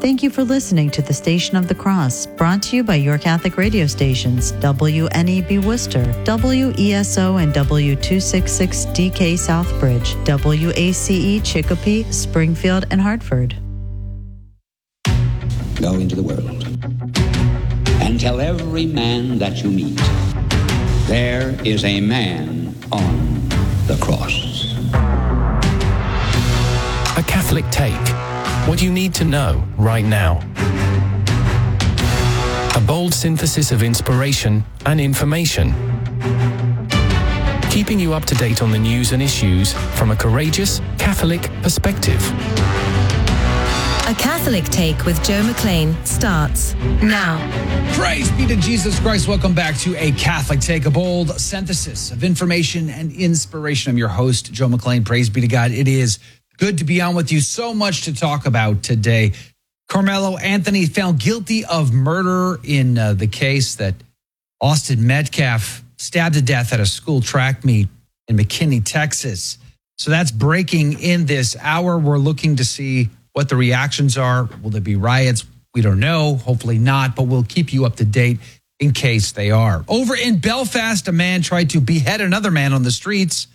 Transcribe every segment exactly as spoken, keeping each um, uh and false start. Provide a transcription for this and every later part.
Thank you for listening to the Station of the Cross, brought to you by your Catholic radio stations, W N E B Worcester, W E S O and W two sixty-six D K Southbridge, W A C E Chicopee, Springfield, and Hartford. Go into the world and tell every man that you meet, there is a man on the cross. A Catholic Take. What you need to know right now. A bold synthesis of inspiration and information. Keeping you up to date on the news and issues from a courageous Catholic perspective. A Catholic Take with Joe McLean starts now. Praise be to Jesus Christ. Welcome back to A Catholic Take, a bold synthesis of information and inspiration. I'm your host, Joe McLean. Praise be to God. It is good to be on with you. So much to talk about today. Carmelo Anthony found guilty of murder in uh, the case that Austin Metcalf stabbed to death at a school track meet in McKinney, Texas. So that's breaking in this hour. We're looking to see what the reactions are. Will there be riots? We don't know. Hopefully not, but we'll keep you up to date in case they are. Over in Belfast, a man tried to behead another man on the streets.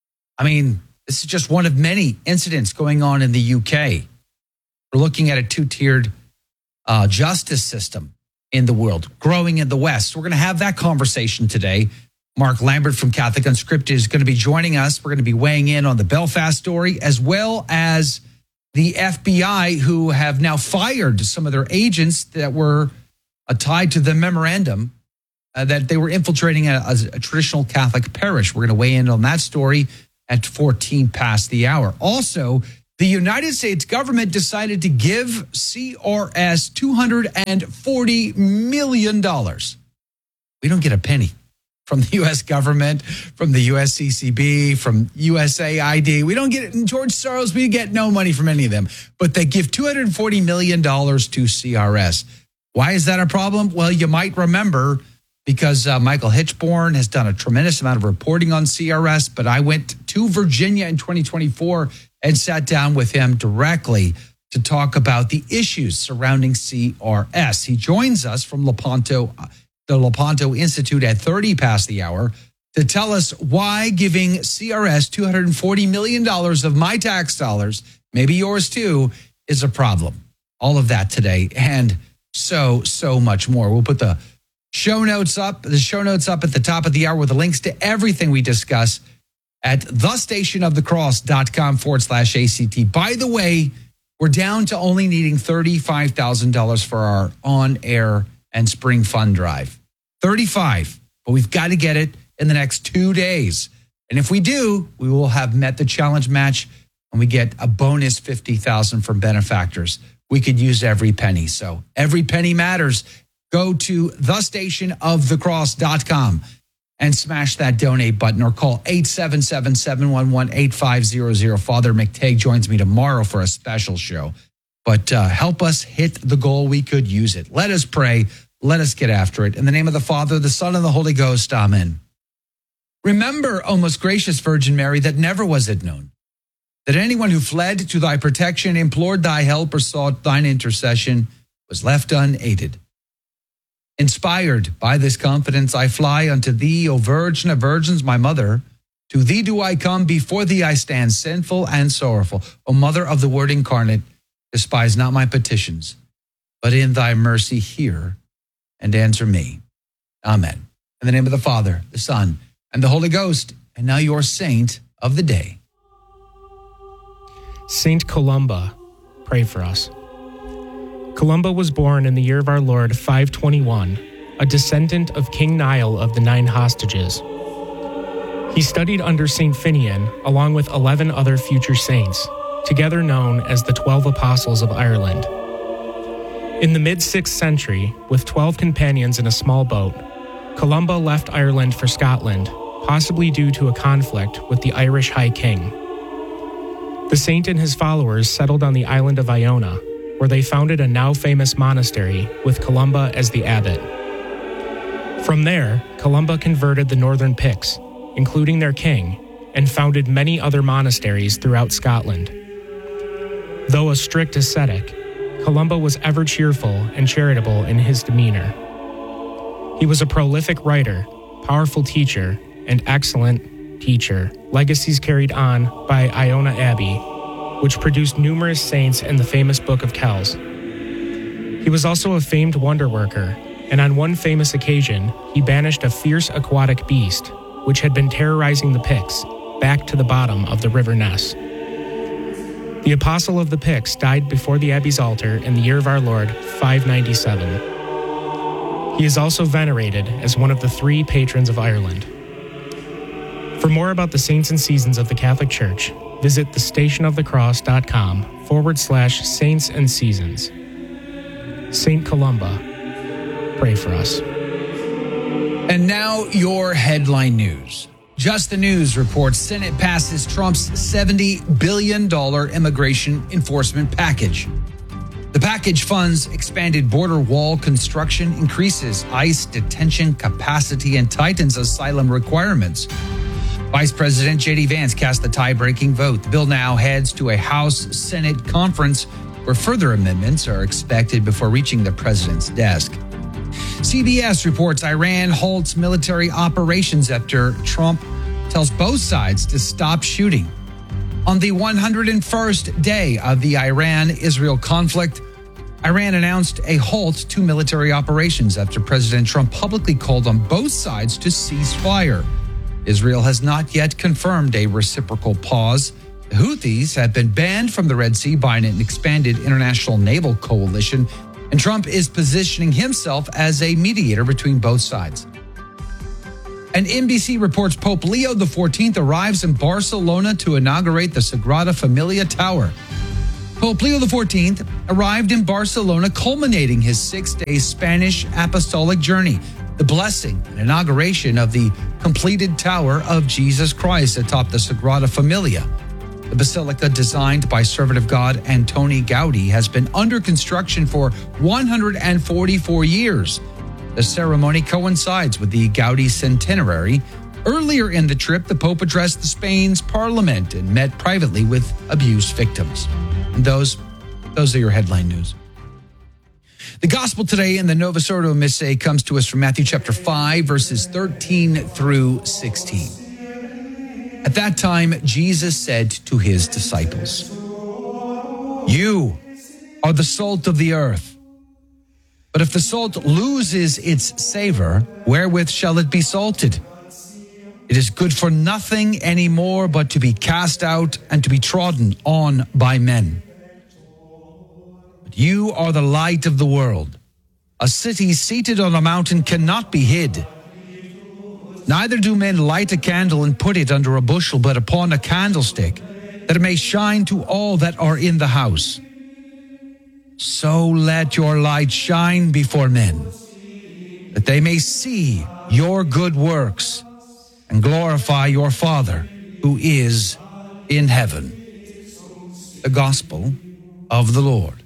I mean, this is just one of many incidents going on in the U K. We're looking at a two-tiered uh, justice system in the world, growing in the West. We're going to have that conversation today. Mark Lambert from Catholic Unscripted is going to be joining us. We're going to be weighing in on the Belfast story, as well as the F B I, who have now fired some of their agents that were uh, tied to the memorandum uh, that they were infiltrating a, a, a traditional Catholic parish. We're going to weigh in on that story at fourteen past the hour. Also, the United States government decided to give C R S two hundred forty million dollars. We don't get a penny from the U S government, from the U S C C B, from U S A I D. We don't get it. In George Soros, we get no money from any of them. But they give two hundred forty million dollars to C R S. Why is that a problem? Well, you might remember because uh, Michael Hitchborn has done a tremendous amount of reporting on C R S, but I went to Virginia in twenty twenty-four and sat down with him directly to talk about the issues surrounding C R S. He joins us from Lepanto, the Lepanto Institute at thirty past the hour to tell us why giving C R S two hundred forty million dollars of my tax dollars, maybe yours too, is a problem. All of that today and so, so much more. We'll put the Show notes up, the show notes up at the top of the hour with the links to everything we discuss at thestationofthecross.com forward slash ACT. By the way, we're down to only needing thirty-five thousand dollars for our on-air and spring fund drive. thirty-five, but we've got to get it in the next two days. And if we do, we will have met the challenge match and we get a bonus fifty thousand dollars from benefactors. We could use every penny. So every penny matters. Go to the station of the cross dot com and smash that donate button or call eight seven seven, seven one one, eight five zero zero. Father McTagg joins me tomorrow for a special show. But uh, help us hit the goal. We could use it. Let us pray. Let us get after it. In the name of the Father, the Son, and the Holy Ghost. Amen. Remember, O most gracious Virgin Mary, that never was it known that anyone who fled to thy protection, implored thy help, or sought thine intercession was left unaided. Inspired by this confidence, I fly unto thee, O Virgin of Virgins, my mother. To thee do I come, before thee I stand, sinful and sorrowful. O Mother of the Word incarnate, despise not my petitions, but in thy mercy hear and answer me. Amen. In the name of the Father, the Son, and the Holy Ghost, and now your saint of the day. Saint Columba, pray for us. Columba was born in the year of our Lord five twenty-one, a descendant of King Niall of the Nine Hostages. He studied under Saint Finian along with eleven other future saints, together known as the Twelve Apostles of Ireland. In the mid-sixth century, with twelve companions in a small boat, Columba left Ireland for Scotland, possibly due to a conflict with the Irish High King. The saint and his followers settled on the island of Iona, where they founded a now famous monastery with Columba as the abbot. From there, Columba converted the northern Picts, including their king, and founded many other monasteries throughout Scotland. Though a strict ascetic, Columba was ever cheerful and charitable in his demeanor. He was a prolific writer, powerful teacher, and excellent teacher, legacies carried on by Iona Abbey, which produced numerous saints in the famous Book of Kells. He was also a famed wonder worker, and on one famous occasion, he banished a fierce aquatic beast, which had been terrorizing the Picts, back to the bottom of the River Ness. The Apostle of the Picts died before the Abbey's altar in the year of our Lord, five ninety-seven. He is also venerated as one of the three patrons of Ireland. For more about the saints and seasons of the Catholic Church, visit thestationofthecross.com forward slash saints and seasons. Saint Columba, pray for us. And now your headline news. Just the News reports Senate passes Trump's seventy billion dollars immigration enforcement package. The package funds expanded border wall construction, increases ICE detention capacity, and tightens asylum requirements. Vice President J D Vance cast the tie-breaking vote. The bill now heads to a House-Senate conference where further amendments are expected before reaching the president's desk. C B S reports Iran halts military operations after Trump tells both sides to stop shooting. On the one hundred first day of the Iran-Israel conflict, Iran announced a halt to military operations after President Trump publicly called on both sides to cease fire. Israel has not yet confirmed a reciprocal pause. The Houthis have been banned from the Red Sea by an expanded international naval coalition, and Trump is positioning himself as a mediator between both sides. And N B C reports Pope Leo the fourteenth arrives in Barcelona to inaugurate the Sagrada Familia Tower. Pope Leo the fourteenth arrived in Barcelona, culminating his six-day Spanish apostolic journey, the blessing and inauguration of the completed Tower of Jesus Christ atop the Sagrada Familia. The basilica, designed by servant of God Antoni Gaudi, has been under construction for one hundred forty-four years. The ceremony coincides with the Gaudi centenary. Earlier in the trip, the Pope addressed the Spain's parliament and met privately with abuse victims. And those, those are your headline news. The gospel today in the Novus Ordo Missae comes to us from Matthew chapter five, verses thirteen through sixteen. At that time, Jesus said to his disciples, "You are the salt of the earth. But if the salt loses its savor, wherewith shall it be salted? It is good for nothing anymore but to be cast out and to be trodden on by men. But you are the light of the world. A city seated on a mountain cannot be hid. Neither do men light a candle and put it under a bushel, but upon a candlestick, that it may shine to all that are in the house. So let your light shine before men, that they may see your good works and glorify your Father who is in heaven." The Gospel of the Lord.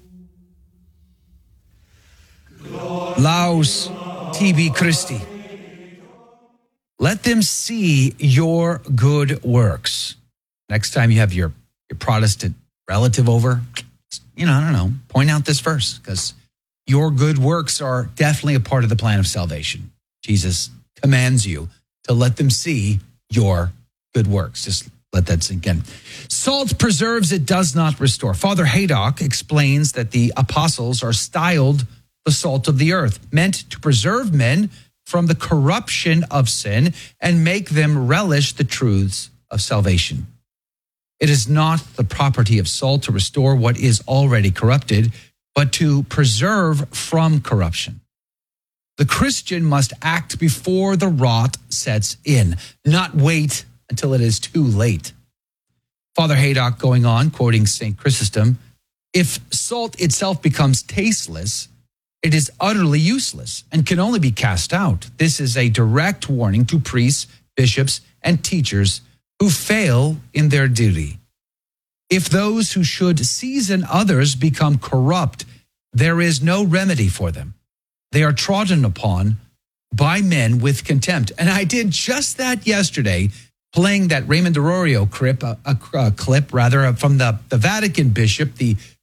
Laus tibi Christi. Let them see your good works. Next time you have your, your Protestant relative over, you know, I don't know, point out this verse, because your good works are definitely a part of the plan of salvation. Jesus commands you to let them see your good works. Just let that sink in. Salt preserves, it does not restore. Father Haydock explains that the apostles are styled the salt of the earth, meant to preserve men from the corruption of sin and make them relish the truths of salvation. It is not the property of salt to restore what is already corrupted, but to preserve from corruption. The Christian must act before the rot sets in, not wait until it is too late. Father Haydock going on, quoting Saint Chrysostom, "If salt itself becomes tasteless, it is utterly useless and can only be cast out. This is a direct warning to priests, bishops, and teachers who fail in their duty. If those who should season others become corrupt, there is no remedy for them. They are trodden upon by men with contempt." And I did just that yesterday, playing that Raymond Arroyo clip, a, a, a clip rather from the, the Vatican bishop, the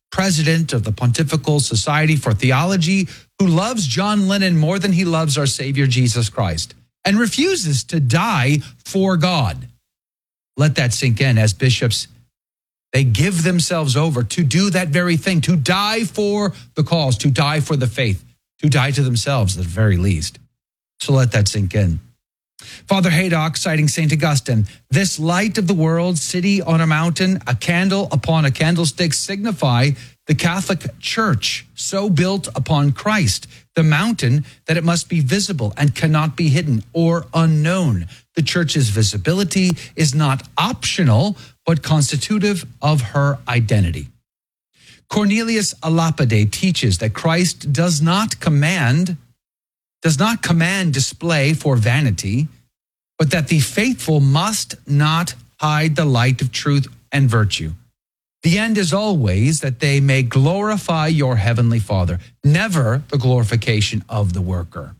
president of the Pontifical Society for Theology, who loves John Lennon more than he loves our Savior Jesus Christ and refuses to die for God. Let that sink in. As bishops, they give themselves over to do that very thing, to die for the cause, to die for the faith, to die to themselves at the very least. So let that sink in. Father Haydock, citing Saint Augustine, this light of the world, city on a mountain, a candle upon a candlestick, signify the Catholic Church, so built upon Christ, the mountain that it must be visible and cannot be hidden or unknown. The Church's visibility is not optional, but constitutive of her identity. Cornelius a Lapide teaches that Christ does not command does not command display for vanity, but that the faithful must not hide the light of truth and virtue. The end is always that they may glorify your heavenly Father, never the glorification of the worker.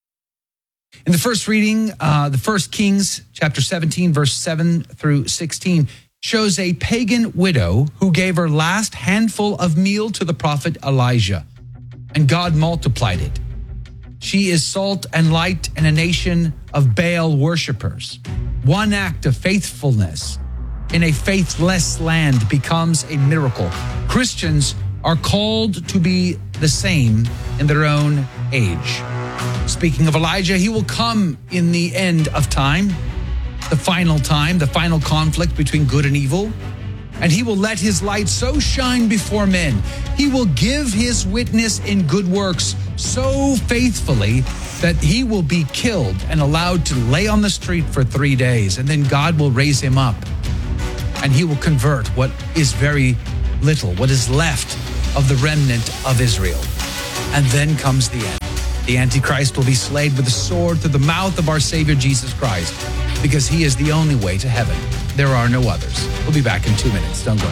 In the first reading, uh, the First Kings, chapter seventeen, verse seven through sixteen, shows a pagan widow who gave her last handful of meal to the prophet Elijah, and God multiplied it. She is salt and light in a nation of Baal worshipers. One act of faithfulness in a faithless land becomes a miracle. Christians are called to be the same in their own age. Speaking of Elijah, he will come in the end of time, the final time, the final conflict between good and evil. And he will let his light so shine before men. He will give his witness in good works so faithfully that he will be killed and allowed to lay on the street for three days. And then God will raise him up and he will convert what is very little, what is left of the remnant of Israel. And then comes the end. The Antichrist will be slayed with a sword through the mouth of our Savior Jesus Christ, because he is the only way to heaven. There are no others. We'll be back in two minutes. Don't go.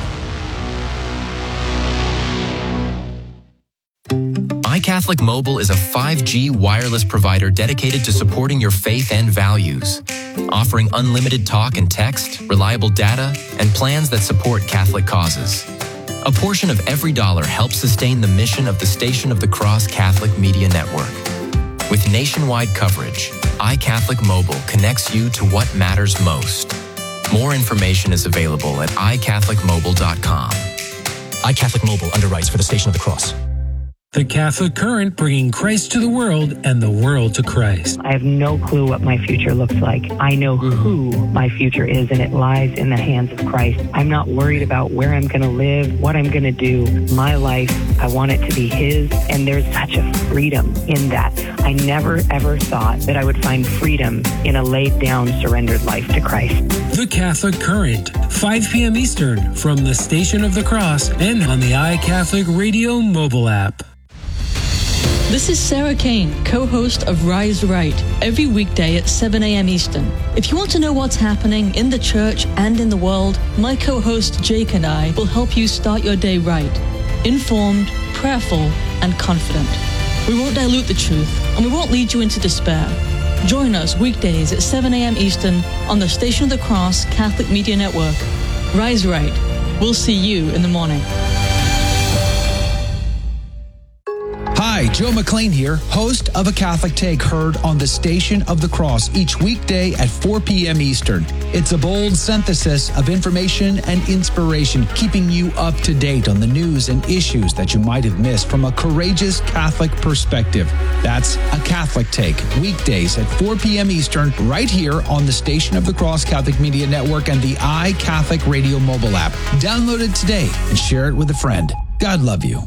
iCatholic Mobile is a five G wireless provider dedicated to supporting your faith and values, offering unlimited talk and text, reliable data, and plans that support Catholic causes. A portion of every dollar helps sustain the mission of the Station of the Cross Catholic Media Network. With nationwide coverage, iCatholic Mobile connects you to what matters most. More information is available at i catholic mobile dot com. iCatholic Mobile underwrites for the Station of the Cross. The Catholic Current, bringing Christ to the world and the world to Christ. I have no clue what my future looks like. I know who my future is, and it lies in the hands of Christ. I'm not worried about where I'm going to live, what I'm going to do. My life, I want it to be His, and there's such a freedom in that. I never, ever thought that I would find freedom in a laid-down, surrendered life to Christ. The Catholic Current, five p.m. Eastern, from the Station of the Cross and on the iCatholic Radio mobile app. This is Sarah Kane, co-host of Rise Right, every weekday at seven a.m. Eastern. If you want to know what's happening in the church and in the world, my co-host Jake and I will help you start your day right, informed, prayerful, and confident. We won't dilute the truth, and we won't lead you into despair. Join us weekdays at seven a.m. Eastern on the Station of the Cross Catholic Media Network. Rise Right. We'll see you in the morning. Hi, Joe McLean here, host of A Catholic Take, heard on the Station of the Cross each weekday at four p.m. Eastern. It's a bold synthesis of information and inspiration, keeping you up to date on the news and issues that you might have missed from a courageous Catholic perspective. That's A Catholic Take, weekdays at four p.m. Eastern, right here on the Station of the Cross Catholic Media Network and the iCatholic Radio mobile app. Download it today and share it with a friend. God love you.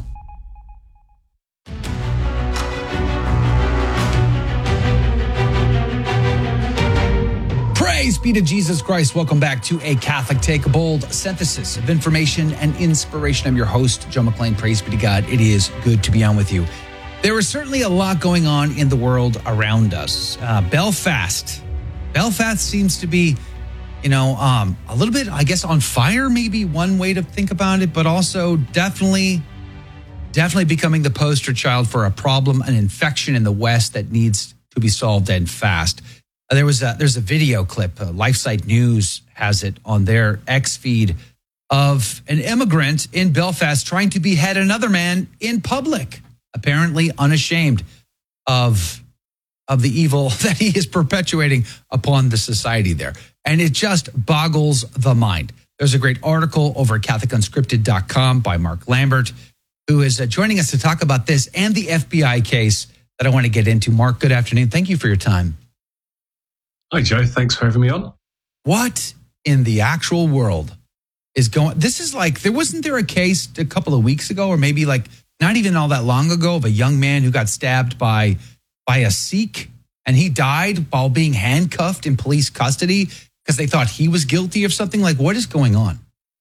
Praise be to Jesus Christ. Welcome back to A Catholic Take, a bold synthesis of information and inspiration. I'm your host, Joe McLean. Praise be to God. It is good to be on with you. There is certainly a lot going on in the world around us. Uh, Belfast. Belfast seems to be, you know, um, a little bit, I guess, on fire, maybe one way to think about it, but also definitely, definitely becoming the poster child for a problem, an infection in the West that needs to be solved and fast. There was a, there's a video clip. Uh, LifeSite News has it on their X feed of an immigrant in Belfast trying to behead another man in public, apparently unashamed of, of the evil that he is perpetuating upon the society there. And it just boggles the mind. There's a great article over at Catholic Unscripted dot com by Mark Lambert, who is uh, joining us to talk about this and the F B I case that I want to get into. Mark, good afternoon. Thank you for your time. Hi, Joe. Thanks for having me on. What in the actual world is going? This is like, there wasn't there a case a couple of weeks ago, or maybe like not even all that long ago, of a young man who got stabbed by by a Sikh, and he died while being handcuffed in police custody because they thought he was guilty of something? Like, what is going on?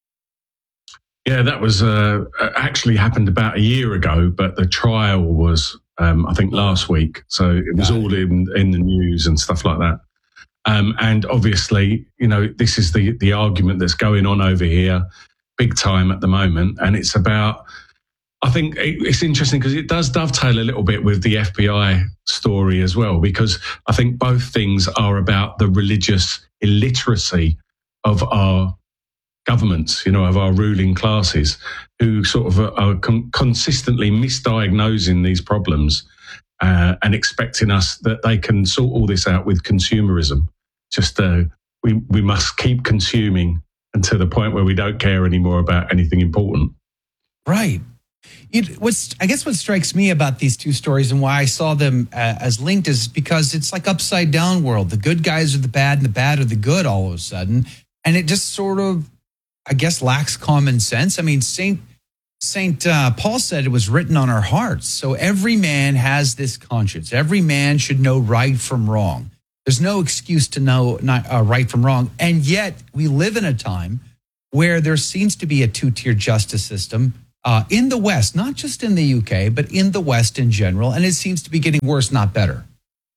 Yeah, that was uh, actually happened about a year ago, but the trial was, um, I think, last week. So it was all in, in the news and stuff like that. Um, and obviously, you know, this is the, the argument that's going on over here big time at the moment. And it's about, I think it, it's interesting because it does dovetail a little bit with the F B I story as well, because I think both things are about the religious illiteracy of our governments, you know, of our ruling classes, who sort of are, are con- consistently misdiagnosing these problems uh, and expecting us that they can sort all this out with consumerism. Just uh, we we must keep consuming until the point where we don't care anymore about anything important. Right. It, what's I guess what strikes me about these two stories and why I saw them uh, as linked is because it's like upside down world. The good guys are the bad and the bad are the good all of a sudden. And it just sort of, I guess, lacks common sense. I mean, Saint Saint uh, Paul said it was written on our hearts. So every man has this conscience. Every man should know right from wrong. There's no excuse to know not, uh, right from wrong. And yet we live in a time where there seems to be a two-tier justice system uh, in the West, not just in the U K, but in the West in general. And it seems to be getting worse, not better.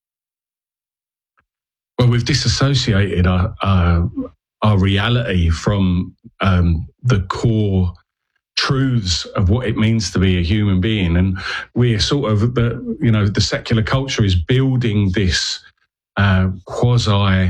Well, we've disassociated our, uh, our reality from um, the core truths of what it means to be a human being. And we're sort of, the, you know, the secular culture is building this Uh, quasi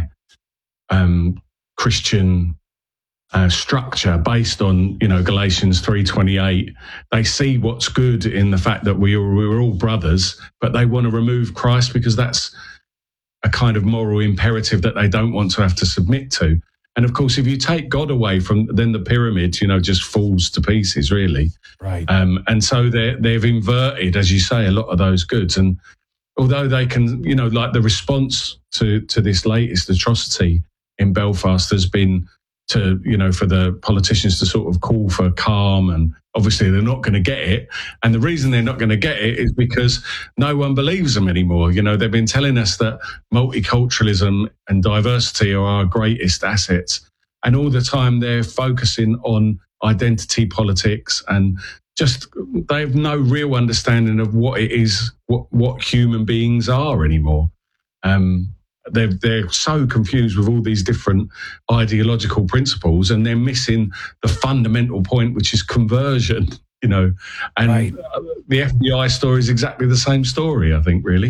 um, Christian uh, structure based on, you know, Galatians three twenty-eight. They see what's good in the fact that we are, we're all brothers, but they want to remove Christ because that's a kind of moral imperative that they don't want to have to submit to. And of course, if you take God away from, then the pyramid, you know, just falls to pieces, really. Right. Um, and so they they've inverted, as you say, a lot of those goods. And although they can, you know, like the response to, to this latest atrocity in Belfast has been to, you know, for the politicians to sort of call for calm, and obviously they're not going to get it. And the reason they're not going to get it is because no one believes them anymore. You know, they've been telling us that multiculturalism and diversity are our greatest assets. And all the time they're focusing on identity politics, and just they have no real understanding of what it is, what, what human beings are anymore. Um, they're, they're so confused with all these different ideological principles, and they're missing the fundamental point, which is conversion, you know. And right. The F B I story is exactly the same story, I think, really.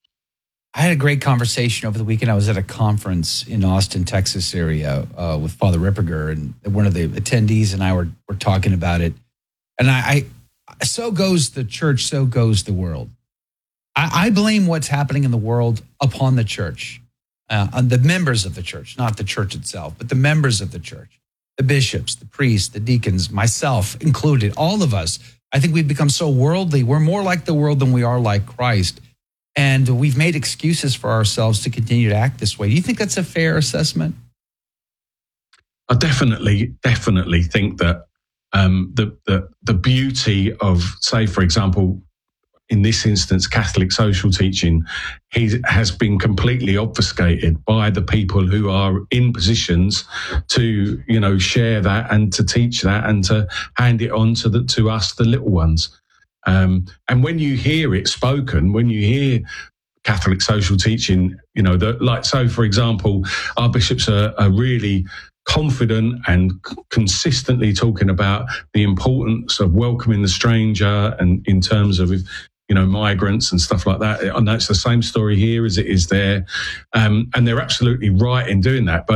I had a great conversation over the weekend. I was at a conference in Austin, Texas area uh, with Father Ripperger, and one of the attendees and I were, were talking about it. And I, I, so goes the church, so goes the world. I, I blame what's happening in the world upon the church, uh, on the members of the church, not the church itself, but the members of the church, the bishops, the priests, the deacons, myself included, all of us. I think we've become so worldly. We're more like the world than we are like Christ. And we've made excuses for ourselves to continue to act this way. Do you think that's a fair assessment? I definitely, definitely think that Um, the, the the beauty of, say, for example, in this instance, Catholic social teaching, he has been completely obfuscated by the people who are in positions to, you know, share that and to teach that and to hand it on to the to us, the little ones. Um, and when you hear it spoken, when you hear Catholic social teaching, you know, the, like, so, for example, our bishops are, are really confident and c- consistently talking about the importance of welcoming the stranger, and in terms of, you know, migrants and stuff like that. I know it's the same story here as it is there. Um, and they're absolutely right in doing that. But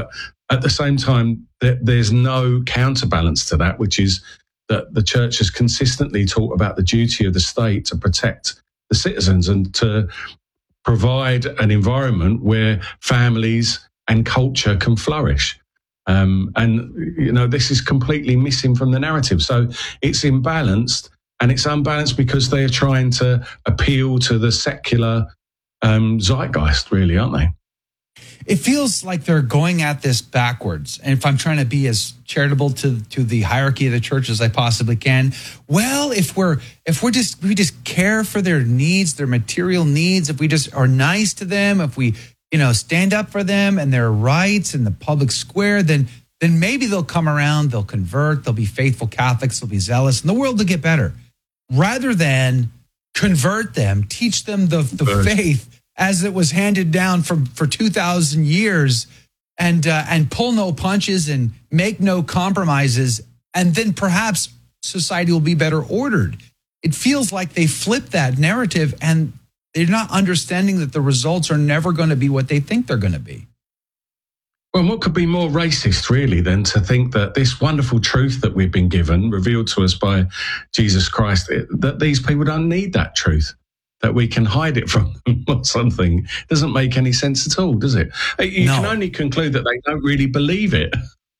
At the same time, there's no counterbalance to that, which is that the church has consistently taught about the duty of the state to protect the citizens and to provide an environment where families and culture can flourish. Um, and, you know, this is completely missing from the narrative. So it's imbalanced, and it's unbalanced because they are trying to appeal to the secular um, zeitgeist, really, aren't they? It feels like they're going at this backwards. And if I'm trying to be as charitable to, to the hierarchy of the church as I possibly can, well, if we're if we're just we just care for their needs, their material needs, if we just are nice to them, if we, you know, stand up for them and their rights in the public square, then then maybe they'll come around, they'll convert, they'll be faithful Catholics, they'll be zealous, and the world will get better. Rather than convert them, teach them the, the faith as it was handed down for, for two thousand years, and uh, and pull no punches and make no compromises, and then perhaps society will be better ordered. It feels like they flip that narrative, and they're not understanding that the results are never going to be what they think they're going to be. Well, what could be more racist, really, than to think that this wonderful truth that we've been given, revealed to us by Jesus Christ, that these people don't need that truth, that we can hide it from them or something? Doesn't make any sense at all, does it? You no. can only conclude that they don't really believe it.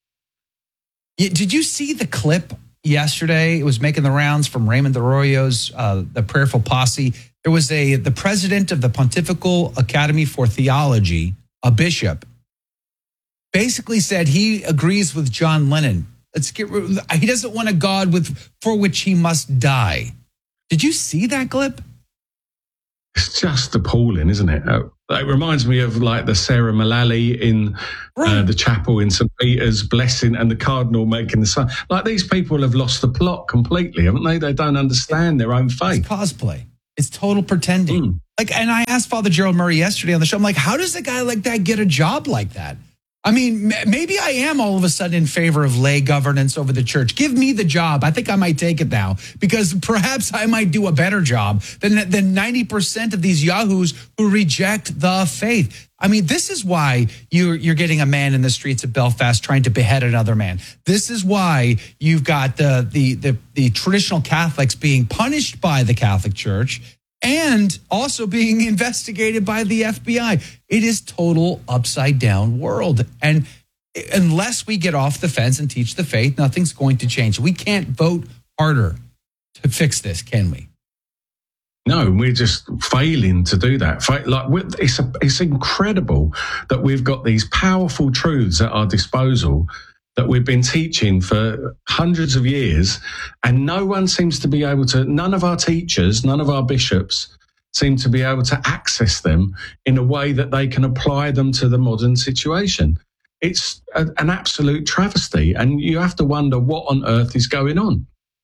Did you see the clip yesterday? It was making the rounds from Raymond Arroyo's uh, The Prayerful Posse. There was a the president of the Pontifical Academy for Theology, a bishop, basically said he agrees with John Lennon. Let's get he doesn't want a God with for which he must die. Did you see that clip? It's just appalling, isn't it? It reminds me of like the Sarah Mullally in right. uh, the chapel in Saint Peter's blessing and the cardinal making the sign. Like, these people have lost the plot completely, haven't they? They don't understand their own faith. It's cosplay. It's total pretending. Mm. Like, and I asked Father Gerald Murray yesterday on the show, I'm like, how does a guy like that get a job like that? I mean, maybe I am all of a sudden in favor of lay governance over the church. Give me the job. I think I might take it now, because perhaps I might do a better job than, than ninety percent of these yahoos who reject the faith. I mean, this is why you're, you're getting a man in the streets of Belfast trying to behead another man. This is why you've got the, the, the, the traditional Catholics being punished by the Catholic Church and also being investigated by the F B I. It is total upside down world. And unless we get off the fence and teach the faith, nothing's going to change. We can't vote harder to fix this, can we? No, we're just failing to do that. Like, it's a, it's incredible that we've got these powerful truths at our disposal that we've been teaching for hundreds of years, and no one seems to be able to, none of our teachers, none of our bishops seem to be able to access them in a way that they can apply them to the modern situation. It's a, an absolute travesty, and you have to wonder what on earth is going on.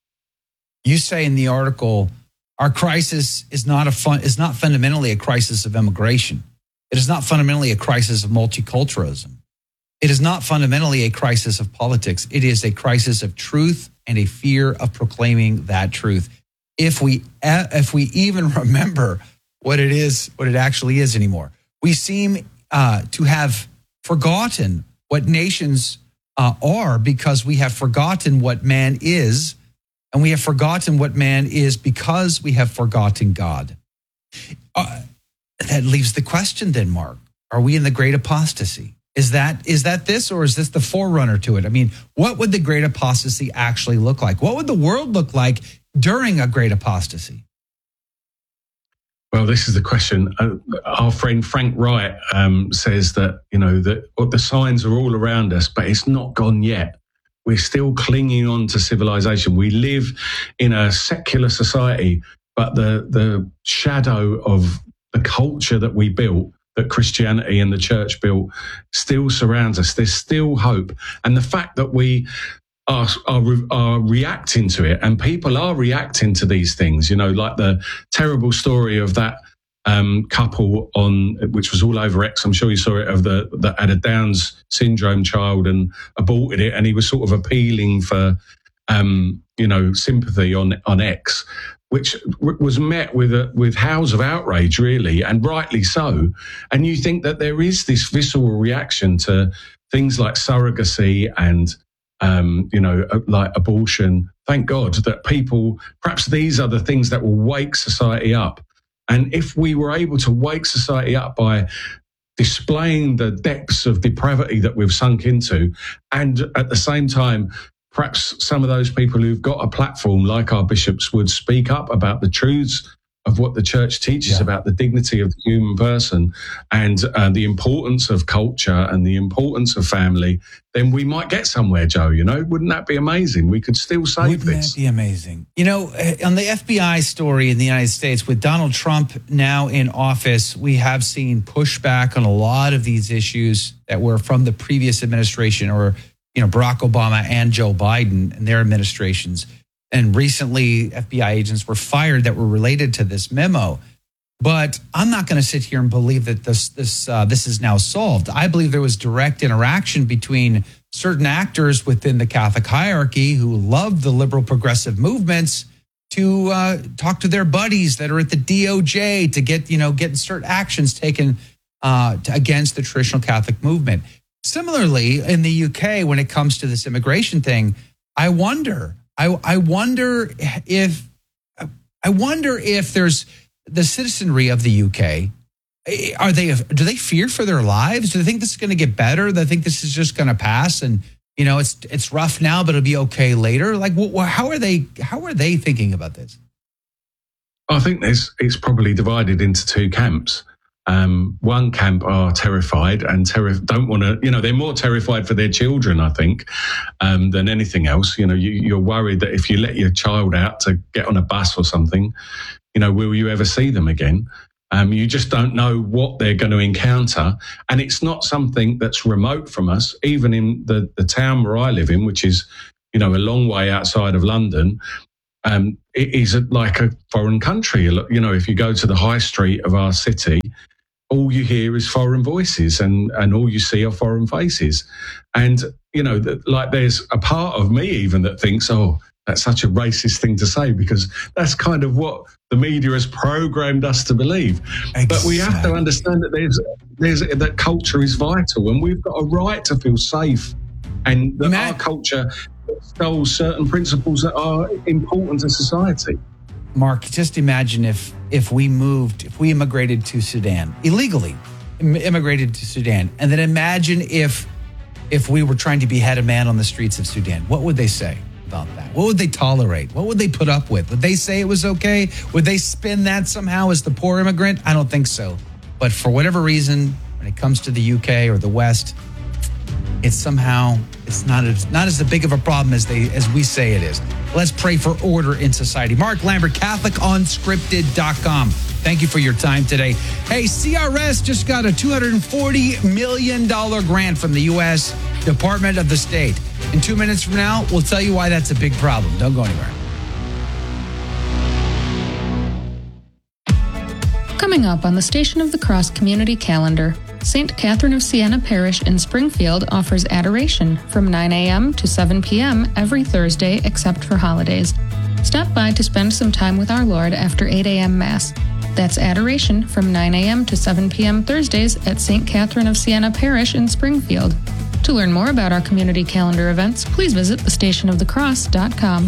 You say in the article, our crisis is not a fun, is not fundamentally a crisis of immigration. It is not fundamentally a crisis of multiculturalism. It is not fundamentally a crisis of politics. It is a crisis of truth and a fear of proclaiming that truth. If we if we even remember what it is, what it actually is anymore, we seem uh, to have forgotten what nations uh, are, because we have forgotten what man is, and we have forgotten what man is because we have forgotten God. Uh, that leaves the question then, Mark, are we in the great apostasy? Is that is that this, or is this the forerunner to it? I mean, what would the great apostasy actually look like? What would the world look like during a great apostasy? Well, this is the question. Uh, our friend Frank Wright um, says that, you know, that the signs are all around us, but it's not gone yet. We're still clinging on to civilization. We live in a secular society, but the the shadow of the culture that we built, that Christianity and the church built, still surrounds us. There's still hope. And the fact that we are, are, are reacting to it, and people are reacting to these things, you know, like the terrible story of that um, couple on, which was all over X, I'm sure you saw it, of the, that had a Down's syndrome child and aborted it. And he was sort of appealing for um, you know, sympathy on on X, which w- was met with a, with howls of outrage, really, and rightly so. And you think that there is this visceral reaction to things like surrogacy and, um, you know, like abortion. Thank God that people, perhaps these are the things that will wake society up. And if we were able to wake society up by displaying the depths of depravity that we've sunk into, and at the same time, perhaps some of those people who've got a platform like our bishops would speak up about the truths of what the church teaches yeah. about the dignity of the human person and uh, the importance of culture and the importance of family, then we might get somewhere, Joe. You know, wouldn't that be amazing? We could still save wouldn't this. That be amazing? You know, on the F B I story in the United States, with Donald Trump now in office, we have seen pushback on a lot of these issues that were from the previous administration, or, you know, Barack Obama and Joe Biden and their administrations. And recently, F B I agents were fired that were related to this memo. But I'm not going to sit here and believe that this this uh, this is now solved. I believe there was direct interaction between certain actors within the Catholic hierarchy who love the liberal progressive movements to uh, talk to their buddies that are at the D O J to get, you know, get certain actions taken uh, to, against the traditional Catholic movement. Similarly, in the U K, when it comes to this immigration thing, I wonder. I, I wonder if I wonder if there's the citizenry of the U K. Are they do they fear for their lives? Do they think this is going to get better? Do they think this is just going to pass and, you know, it's it's rough now, but it'll be okay later? Like, wh- how are they how are they thinking about this? I think there's it's probably divided into two camps. Um, one camp are terrified and ter- don't want to, you know, they're more terrified for their children, I think, um, than anything else. You know, you, you're worried that if you let your child out to get on a bus or something, you know, will you ever see them again? Um, you just don't know what they're going to encounter. And it's not something that's remote from us, even in the, the town where I live in, which is, you know, a long way outside of London. Um, it is like a foreign country. You know, if you go to the high street of our city, all you hear is foreign voices and, and all you see are foreign faces. And, you know, like there's a part of me even that thinks, oh, that's such a racist thing to say, because that's kind of what the media has programmed us to believe. Exactly. But we have to understand that there's, there's that culture is vital and we've got a right to feel safe, and that Matt, our culture instills certain principles that are important to society. Mark, just imagine if if we moved, if we immigrated to Sudan illegally, immigrated to Sudan, and then imagine if if we were trying to behead a man on the streets of Sudan. What would they say about that? What would they tolerate? What would they put up with? Would they say it was okay? Would they spin that somehow as the poor immigrant? I don't think so. But for whatever reason, when it comes to the U K or the West, it's somehow it's not as not as big of a problem as they as we say it is. Let's pray for order in society. Mark Lambert, Catholic Unscripted dot com. Thank you for your time today. Hey, C R S just got a two hundred forty million dollars grant from the U S Department of the State. In two minutes from now, we'll tell you why that's a big problem. Don't go anywhere. Coming up on the Station of the Cross Community Calendar, Saint Catherine of Siena Parish in Springfield offers adoration from nine a.m. to seven p.m. every Thursday except for holidays. Stop by to spend some time with our Lord after eight a.m. Mass. That's adoration from nine a.m. to seven p.m. Thursdays at Saint Catherine of Siena Parish in Springfield. To learn more about our community calendar events, please visit the station of the cross dot com.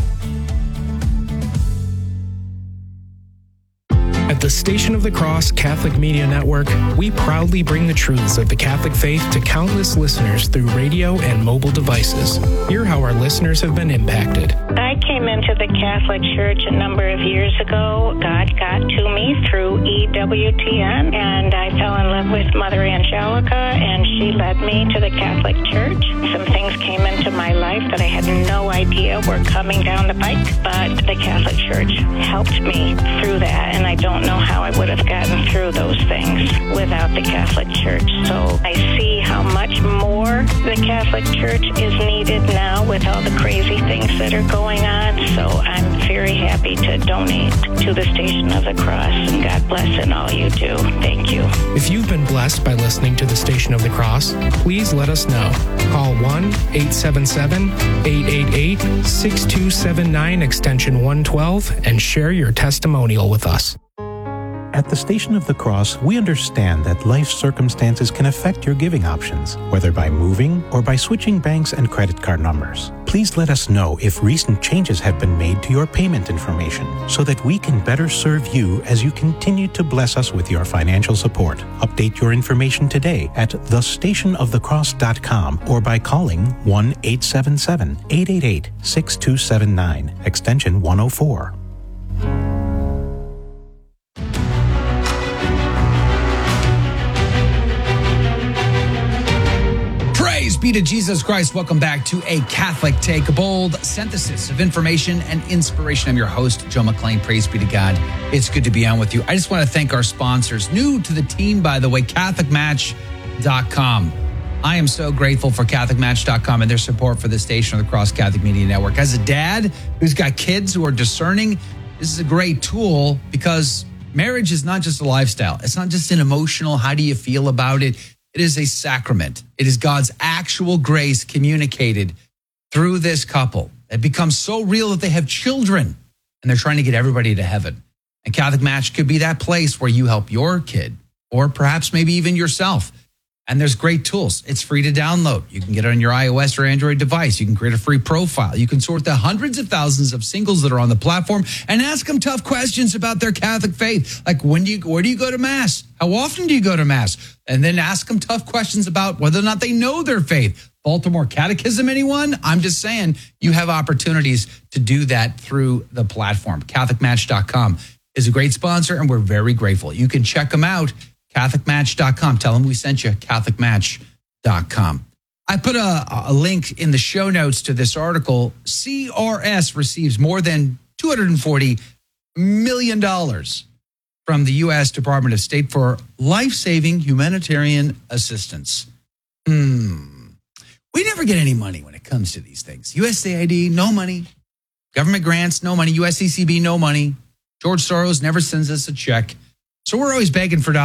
At the Station of the Cross Catholic Media Network, we proudly bring the truths of the Catholic faith to countless listeners through radio and mobile devices. Hear how our listeners have been impacted. I came into the Catholic Church a number of years ago. God got to me through E W T N, and I fell in love with Mother Angelica, and she led me to the Catholic Church. Some things came into my life that I had no idea were coming down the pike, but the Catholic Church helped me through that, and I don't know how I would have gotten through those things without the Catholic Church. So I see how much more the Catholic Church is needed now with all the crazy things that are going on. So I'm very happy to donate to the Station of the Cross, and God bless in all you do. Thank you. If you've been blessed by listening to the Station of the Cross, please let us know. Call one eight seven seven, eight eight eight, six two seven nine extension one twelve and share your testimonial with us. At the Station of the Cross, we understand that life circumstances can affect your giving options, whether by moving or by switching banks and credit card numbers. Please let us know if recent changes have been made to your payment information so that we can better serve you as you continue to bless us with your financial support. Update your information today at the station of the cross dot com or by calling one eight seven seven, eight eight eight, six two seven nine, extension one oh four. Praise be to Jesus Christ. Welcome back to A Catholic Take, a bold synthesis of information and inspiration. I'm your host, Joe McClain. Praise be to God. It's good to be on with you. I just want to thank our sponsors. New to the team, by the way, Catholic Match dot com. I am so grateful for Catholic Match dot com and their support for the Station of the Cross Catholic Media Network. As a dad who's got kids who are discerning, this is a great tool because marriage is not just a lifestyle. It's not just an emotional, how do you feel about it? It is a sacrament. It is God's actual grace communicated through this couple. It becomes so real that they have children and they're trying to get everybody to heaven. And Catholic Match could be that place where you help your kid or perhaps maybe even yourself. And there's great tools. It's free to download. You can get it on your iOS or Android device. You can create a free profile. You can sort the hundreds of thousands of singles that are on the platform and ask them tough questions about their Catholic faith. Like, when do you, where do you go to Mass? How often do you go to Mass? And then ask them tough questions about whether or not they know their faith. Baltimore Catechism, anyone? I'm just saying you have opportunities to do that through the platform. Catholic Match dot com is a great sponsor, and we're very grateful. You can check them out. Catholic Match dot com. Tell them we sent you. Catholic Match dot com. I put a, a link in the show notes to this article. C R S receives more than two hundred forty million dollars from the U S Department of State for life-saving humanitarian assistance. Hmm. We never get any money when it comes to these things. U S A I D, no money. Government grants, no money. U S C C B, no money. George Soros never sends us a check. So we're always begging for dollars.